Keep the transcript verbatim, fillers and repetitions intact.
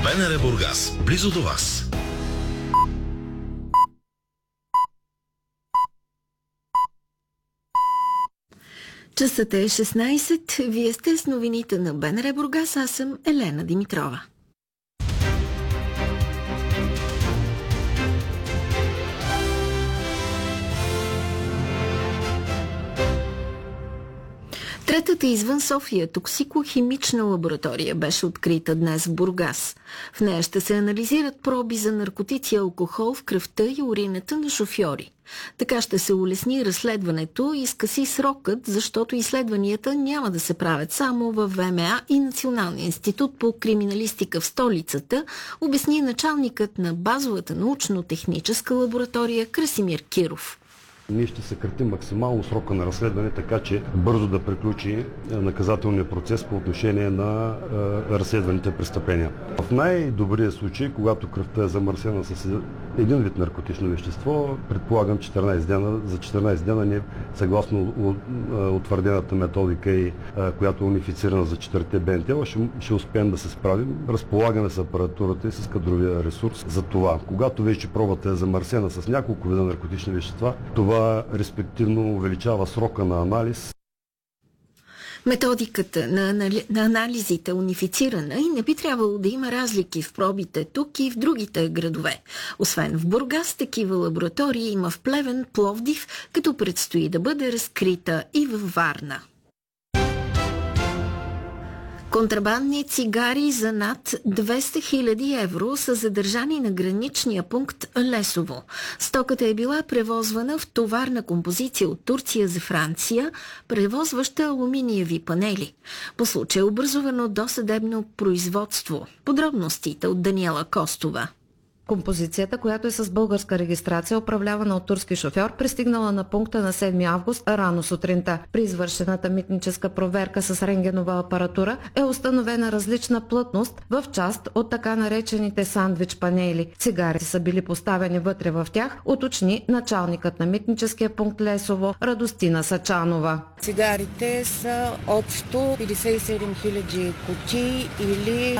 БНР Бургас, близо до вас. Часът е шестнайсет. Вие сте с новините на БНР Бургас. Аз съм Елена Димитрова. Третата извън София токсикохимична лаборатория беше открита днес в Бургас. В нея ще се анализират проби за наркотици и алкохол в кръвта и урината на шофьори. Така ще се улесни разследването и скъси срокът, защото изследванията няма да се правят само в ВМА и Националния институт по криминалистика в столицата, обясни началникът на базовата научно-техническа лаборатория Красимир Киров. Ние ще съкратим максимално срока на разследване, така че бързо да приключи наказателния процес по отношение на е, разследваните престъпления. В най-добрия случай, когато кръвта е замърсена с един вид наркотично вещество, предполагам четиринайсет дена, за четиринайсет дена ние, съгласно утвърдената методика, и, е, която е унифицирана за четирите БНТ, ще, ще успеем да се справим. Разполагаме с апаратурата и с кадровия ресурс за това. Когато вече пробата е замърсена с няколко вида наркотични вещества, това респективно увеличава срока на анализ. Методиката на, анали... на анализите е унифицирана и не би трябвало да има разлики в пробите тук и в другите градове. Освен в Бургас, такива лаборатории има в Плевен, Пловдив, като предстои да бъде разкрита и във Варна. Контрабандни цигари за над двеста хиляди евро са задържани на граничния пункт Лесово. Стоката е била превозвана в товарна композиция от Турция за Франция, превозваща алуминиеви панели. По случай е образувано досъдебно производство. Подробностите от Даниела Костова. Композицията, която е с българска регистрация, управлявана от турски шофьор, пристигнала на пункта на седми август рано сутринта. При извършената митническа проверка с рентгенова апаратура е установена различна плътност в част от така наречените сандвич панели. Цигарите са били поставени вътре в тях, уточни началникът на митническия пункт Лесово Радостина Сачанова. Цигарите са общо петдесет и седем хиляди кутии или